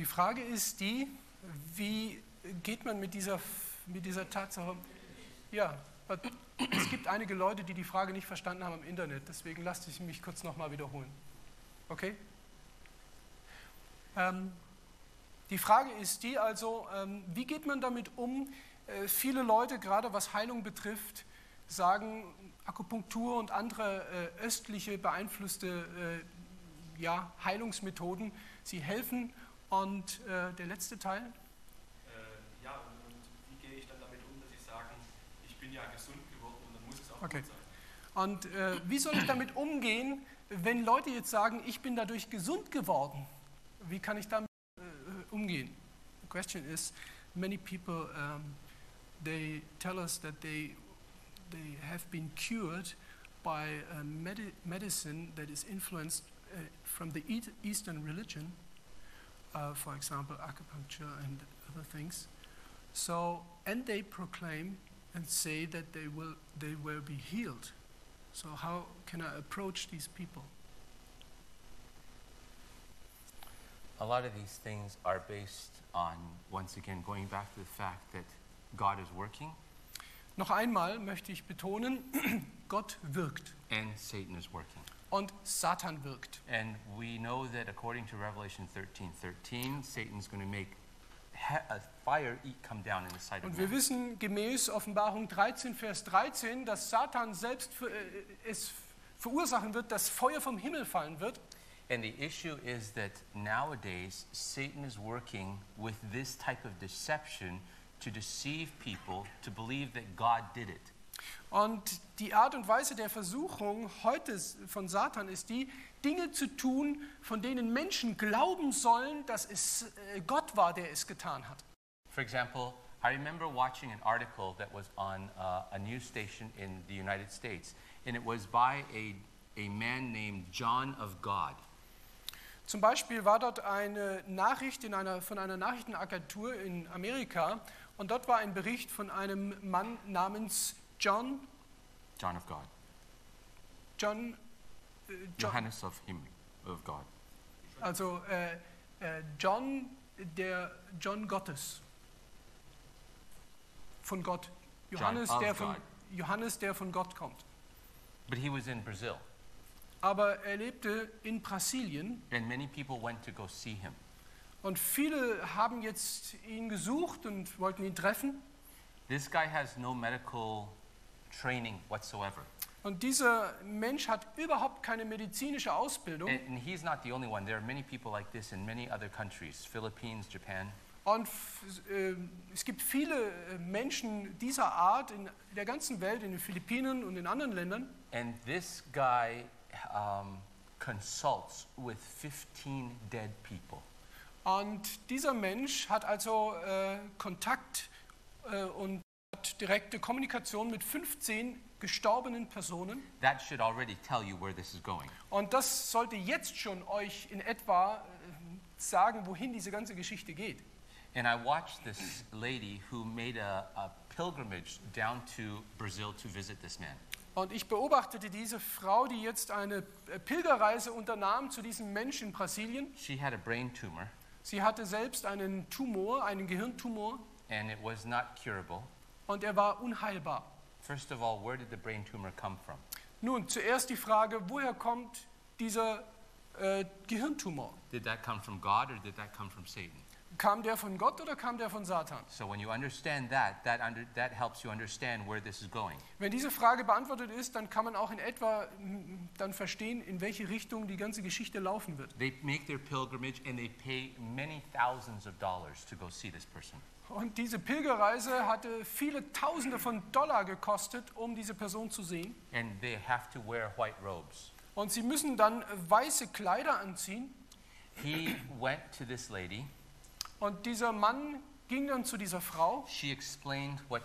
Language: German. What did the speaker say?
Die Frage ist die, wie geht man mit dieser Tatsache? Ja, es gibt einige Leute, die die Frage nicht verstanden haben im Internet, deswegen lasse ich mich kurz nochmal wiederholen. Okay? Die Frage ist die also, wie geht man damit um? Viele Leute, gerade was Heilung betrifft, sagen, Akupunktur und andere östliche beeinflusste Heilungsmethoden, sie helfen. Und der letzte Teil? Ja, und wie gehe ich dann damit um, dass ich sage, ich bin ja gesund geworden und dann muss es auch Okay. gut sein. Und wie soll ich damit umgehen, wenn Leute jetzt sagen, ich bin dadurch gesund geworden? Wie kann ich damit umgehen? The question is, many people, they tell us that they have been cured by medicine that is influenced from the Eastern religion, for example, acupuncture and other things. So, and they proclaim and say that they will be healed. So how can I approach these people? A lot of these things are based on, once again, going back to the fact that God is working. Noch einmal möchte ich betonen, Gott wirkt. And Satan is working. Und Satan wirkt. And we know that according to Revelation 13:13, Satan's going to make a fire come down in the sight of Und wir man. wissen gemäß Offenbarung 13, Vers 13, dass Satan selbst es verursachen wird, dass Feuer vom Himmel fallen wird. And the issue is that nowadays Satan is working with this type of deception to deceive people to believe that God did it. Und die Art und Weise der Versuchung heute von Satan ist die, Dinge zu tun, von denen Menschen glauben sollen, dass es Gott war, der es getan hat. For example, I remember watching an article that was on a news station in the United States, and it was by a man named John of God. Zum Beispiel war dort eine Nachricht von einer Nachrichtenagentur in Amerika, und dort war ein Bericht von einem Mann namens John of God. Johannes of God. Also John Gottes. Von Gott. Johannes, der von Gott kommt. But he was in Brazil. Aber er lebte in Brasilien. And many people went to go see him. Und viele haben jetzt ihn gesucht und wollten ihn treffen. This guy has no medical training whatsoever. Und dieser Mensch hat überhaupt keine medizinische Ausbildung. And he's not the only one. There are many people like this in many other countries, Philippines, Japan. Und es gibt viele Menschen dieser Art in der ganzen Welt, in den Philippinen und in anderen Ländern. And this guy consults with 15 dead people. Und dieser Mensch hat also Kontakt und hat direkte Kommunikation mit 15 gestorbenen Personen. That should already tell you where this is going. Und das sollte jetzt schon euch in etwa sagen, wohin diese ganze Geschichte geht. And I watched this lady who made a pilgrimage down to Brazil to visit this man. Und ich beobachtete diese Frau, die jetzt eine Pilgerreise unternahm zu diesem Menschen in Brasilien. She had a brain tumor. Sie hatte selbst einen Tumor, einen Gehirntumor. And it was not curable. Und er war unheilbar. First of all, where did the brain tumor come from? Nun, zuerst die Frage, woher kommt dieser Gehirntumor? Did that come from God or did that come from Satan? Kam der von Gott oder kam der von Satan? So when you understand that helps you understand where this is going. Wenn diese Frage beantwortet ist, dann kann man auch in etwa dann verstehen, in welche Richtung die ganze Geschichte laufen wird. They make their pilgrimage and they pay many thousands of dollars to go see this person. Und diese Pilgerreise hatte viele Tausende von Dollar gekostet, um diese Person zu sehen. And they have to wear white robes. Und sie müssen dann weiße Kleider anziehen. He went to this lady. Und dieser Mann ging dann zu dieser Frau. She explained what